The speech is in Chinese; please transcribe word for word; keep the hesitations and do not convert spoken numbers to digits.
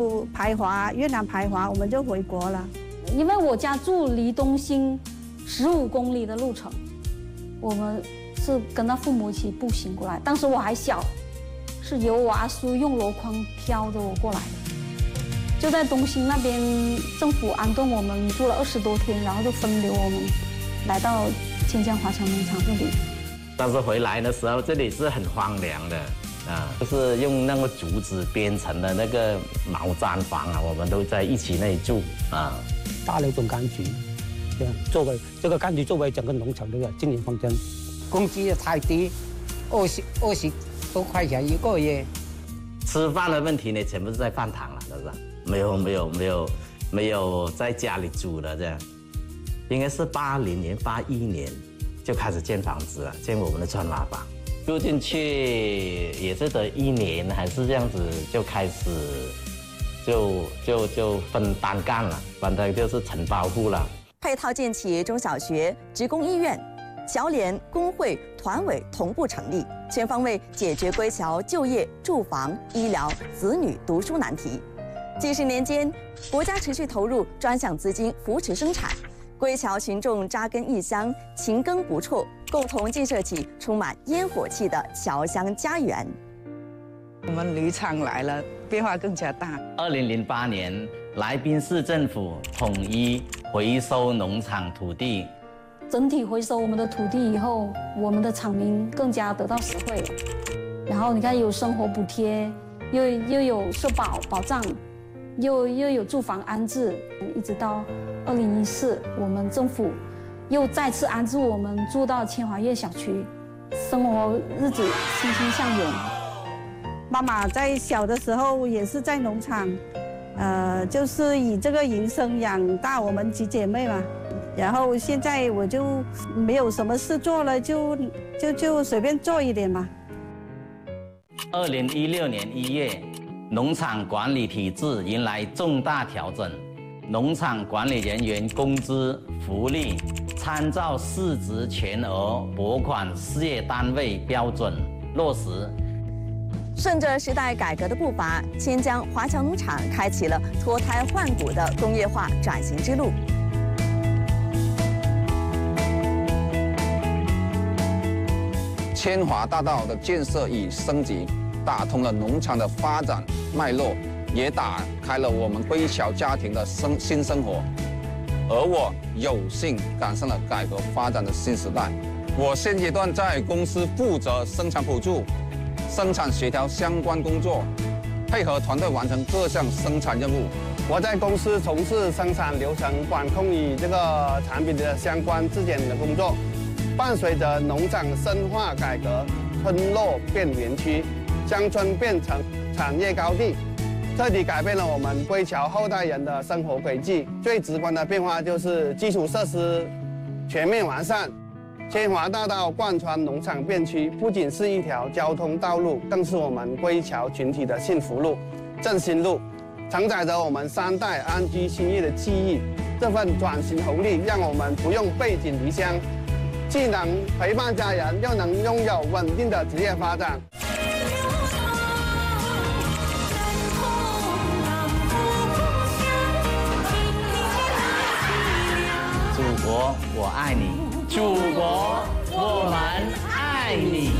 就排华，越南排华，我们就回国了。 因为我家住离东兴十五公里的路程，我们是跟着父母一起步行过来。当时我还小，是由我阿叔用箩筐挑着我过来的。就在东兴那边，政府安顿我们住了二十多天，然后就分流我们来到千江华强农场这里。 但是回来的时候，这里是很荒凉的啊，就是用那个竹子编成的那个毛毡房啊，我们都在一起那里住啊。 大了种柑橘，这样作为这个柑橘作为整个农场的经营方针。工资也太低，二十二十多块钱一个月。 吃饭的问题呢，全部是在饭堂了，是不是？没有没有没有没有在家里煮的这样。应该是八零年、八一年就开始建房子了，建我们的砖瓦房。住进去也是得一年还是这样子就开始就就就分单干了，反正就是承包户了。 配套建起中小学、职工医院、侨联、工会、团委同步成立，全方位解决归侨就业、住房、医疗、子女读书难题。几十年间，国家持续投入专项资金扶持生产，归侨群众扎根异乡，勤耕不辍，共同建设起充满烟火气的侨乡家园。 我们铝厂来了，变化更加大。 二零零八年，来宾市政府统一回收农场土地， 整体回收我们的土地以后，我们的厂民更加得到实惠了。然后你看，有生活补贴，又又有社保保障，又又有住房安置，一直到二零一四，我们政府又再次安置我们住到千华苑小区，生活日子欣欣向荣。 妈妈在小的时候也是在农场，呃，就是以这个营生养大我们几姐妹嘛。然后现在我就没有什么事做了，就就就随便做一点嘛。 二零一六年一月，农场管理体制迎来重大调整，农场管理人员工资、福利参照市值全额拨款事业单位标准落实。 顺着时代改革的步伐，千江华侨农场开启了脱胎换骨的工业化转型之路。 千华大道的建设与升级，打通了农场的发展脉络，也打开了我们归侨家庭的生新生活。而我有幸赶上了改革发展的新时代。我现阶段在公司负责生产补助、生产协调相关工作，配合团队完成各项生产任务。 我在公司从事生产流程管控与这个产品的相关质检的工作。伴随着农场深化改革，村落变园区，乡村变成产业高地，彻底改变了我们归侨后代人的生活轨迹。最直观的变化就是基础设施全面完善。千华大道贯穿农场片区，不仅是一条交通道路，更是我们归侨群体的幸福路、振兴路，承载着我们三代安居兴业的记忆。这份转型红利，让我们不用背井离乡，既能陪伴家人，又能拥有稳定的职业发展。 祖国，我爱你！祖国，我们爱你！